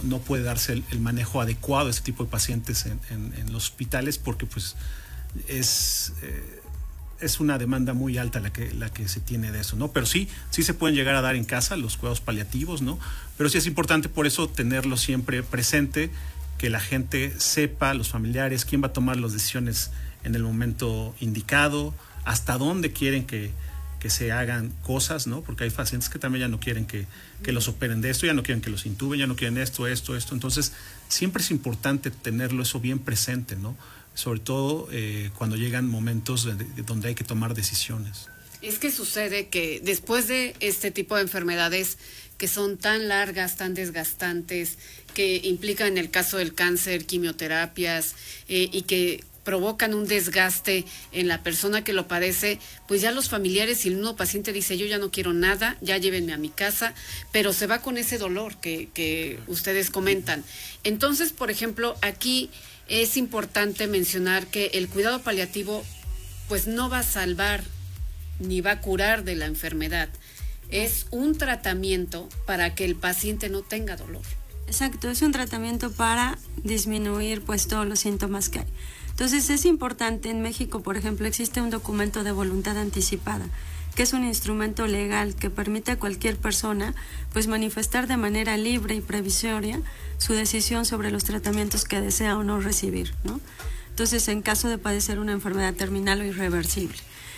no puede darse el manejo adecuado a este tipo de pacientes en los hospitales, porque pues es una demanda muy alta la que se tiene de eso, ¿no? Pero sí se pueden llegar a dar en casa los cuidados paliativos, ¿no? Pero sí es importante por eso tenerlo siempre presente, que la gente sepa, los familiares, quién va a tomar las decisiones en el momento indicado, hasta dónde quieren que se hagan cosas, ¿no? Porque hay pacientes que también ya no quieren que los operen de esto, ya no quieren que los intuben, ya no quieren esto. Entonces, siempre es importante tenerlo eso bien presente, ¿no? Sobre todo cuando llegan momentos donde hay que tomar decisiones. Es que sucede que después de este tipo de enfermedades que son tan largas, tan desgastantes, que implican en el caso del cáncer, quimioterapias, y que provocan un desgaste en la persona que lo padece, pues ya los familiares y el mismo paciente dice, yo ya no quiero nada, ya llévenme a mi casa, pero se va con ese dolor que ustedes comentan. Entonces, por ejemplo, aquí es importante mencionar que el cuidado paliativo pues no va a salvar ni va a curar de la enfermedad. Es un tratamiento para que el paciente no tenga dolor. Exacto, es un tratamiento para disminuir pues todos los síntomas que hay. Entonces es importante, en México, por ejemplo, existe un documento de voluntad anticipada, que es un instrumento legal que permite a cualquier persona pues manifestar de manera libre y previsoria su decisión sobre los tratamientos que desea o no recibir, ¿no? Entonces, en caso de padecer una enfermedad terminal o irreversible.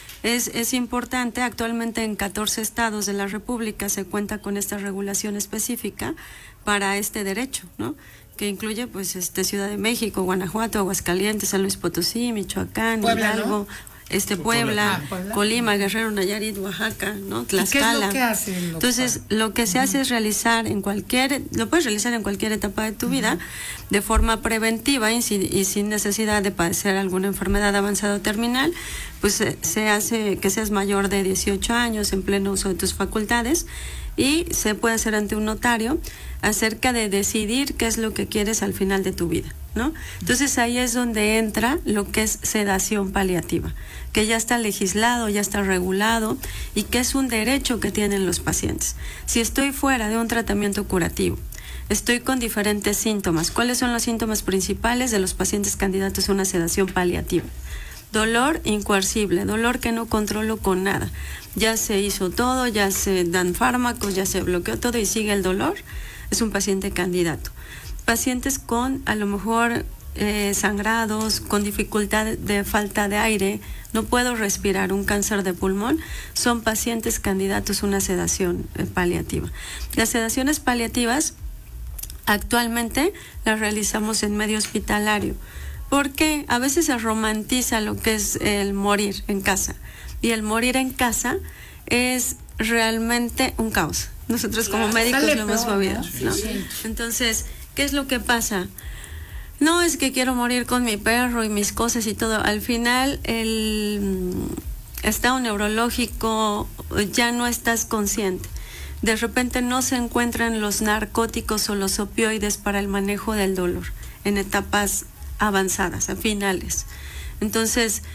Es importante, actualmente en 14 estados de la República se cuenta con esta regulación específica para este derecho, ¿no? Que incluye pues Ciudad de México, Guanajuato, Aguascalientes, San Luis Potosí, Michoacán, Puebla, Hidalgo, ¿no? Puebla, Colima, Guerrero, Nayarit, Oaxaca, ¿no? Tlaxcala. ¿Y qué es lo que hacen? Entonces, lo que se hace es realizar lo puedes realizar en cualquier etapa de tu vida, de forma preventiva y sin necesidad de padecer alguna enfermedad avanzada o terminal. Pues se hace que seas mayor de 18 años, en pleno uso de tus facultades, y se puede hacer ante un notario acerca de decidir qué es lo que quieres al final de tu vida, ¿no? Entonces ahí es donde entra lo que es sedación paliativa, que ya está legislado, ya está regulado y que es un derecho que tienen los pacientes. Si estoy fuera de un tratamiento curativo, estoy con diferentes síntomas. ¿Cuáles son los síntomas principales de los pacientes candidatos a una sedación paliativa? Dolor incoercible, dolor que no controlo con nada. Ya se hizo todo, ya se dan fármacos, ya se bloqueó todo y sigue el dolor. Es un paciente candidato. Pacientes con a lo mejor sangrados, con dificultad de falta de aire, no puedo respirar, un cáncer de pulmón, son pacientes candidatos a una sedación paliativa. Las sedaciones paliativas actualmente las realizamos en medio hospitalario, porque a veces se romantiza lo que es el morir en casa, y el morir en casa es realmente un caos. Nosotros como médicos lo hemos movido, ¿no? Sí. Entonces, ¿qué es lo que pasa? No es que quiero morir con mi perro y mis cosas y todo. Al final, el estado neurológico, ya no estás consciente. De repente no se encuentran los narcóticos o los opioides para el manejo del dolor en etapas avanzadas, a finales. Entonces,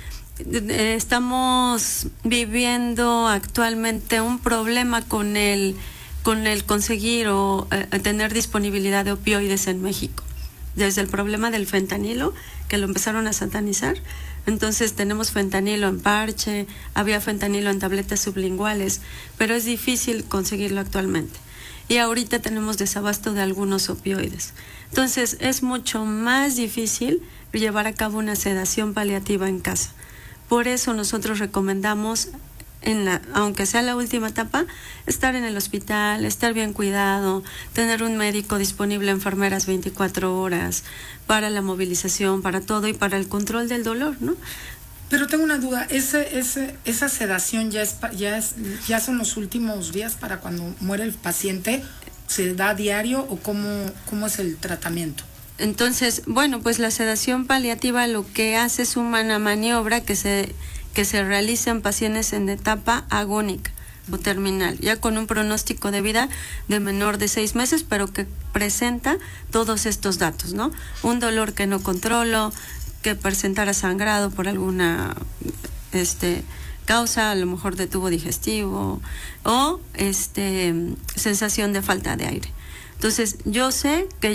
estamos viviendo actualmente un problema con el conseguir o tener disponibilidad de opioides en México. Desde el problema del fentanilo, que lo empezaron a satanizar. Entonces tenemos fentanilo en parche, había fentanilo en tabletas sublinguales, pero es difícil conseguirlo actualmente. Y ahorita tenemos desabasto de algunos opioides. Entonces es mucho más difícil llevar a cabo una sedación paliativa en casa. Por eso nosotros recomendamos, aunque sea la última etapa, estar en el hospital, estar bien cuidado, tener un médico disponible, enfermeras 24 horas, para la movilización, para todo y para el control del dolor, ¿no? Pero tengo una duda, esa sedación ya son los últimos días para cuando muere el paciente, ¿se da a diario o cómo es el tratamiento? Entonces, bueno, pues la sedación paliativa lo que hace es una maniobra que se realiza en pacientes en etapa agónica o terminal, ya con un pronóstico de vida de menor de 6 meses, pero que presenta todos estos datos, ¿no? Un dolor que no controlo, que presentara sangrado por alguna causa, a lo mejor de tubo digestivo, o sensación de falta de aire. Entonces, yo sé que